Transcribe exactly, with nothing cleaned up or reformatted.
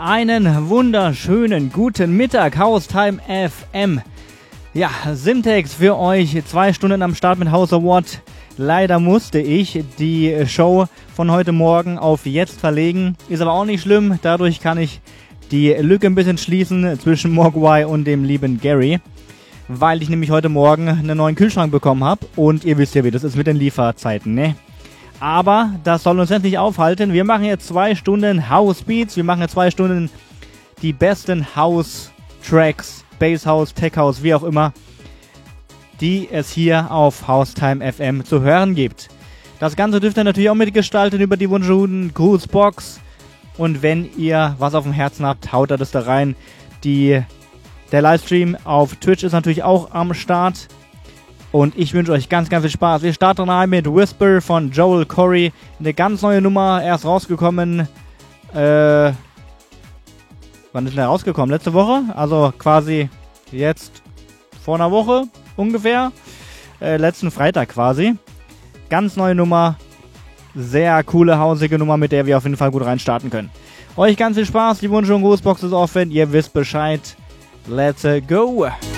einen wunderschönen guten Mittag, Haustime F M. Ja, Simtex für euch, zwei Stunden am Start mit House of What. Leider musste ich die Show von heute Morgen auf jetzt verlegen, ist aber auch nicht schlimm, dadurch kann ich die Lücke ein bisschen schließen zwischen Mogwai und dem lieben Gary, weil ich nämlich heute Morgen einen neuen Kühlschrank bekommen habe und ihr wisst ja, wie das ist mit den Lieferzeiten, ne? Aber das soll uns jetzt nicht aufhalten. Wir machen jetzt zwei Stunden House Beats. Wir machen jetzt zwei Stunden die besten House Tracks, Bass House, Tech House, wie auch immer, die es hier auf Haustime F M zu hören gibt. Das Ganze dürft ihr natürlich auch mitgestalten über die wunderschönen Grußbox. Und wenn ihr was auf dem Herzen habt, haut ihr das da rein. Die, der Livestream auf Twitch ist natürlich auch am Start. Und ich wünsche euch ganz, ganz viel Spaß. Wir starten rein mit Whisper von Joel Corry. Eine ganz neue Nummer, erst rausgekommen. Äh, wann ist denn der rausgekommen? Letzte Woche? Also quasi jetzt vor einer Woche ungefähr. Äh, letzten Freitag quasi. Ganz neue Nummer. Sehr coole, hausige Nummer, mit der wir auf jeden Fall gut reinstarten können. Euch ganz viel Spaß. Die Wunsch- und Grußbox ist offen. Ihr wisst Bescheid. Let's go.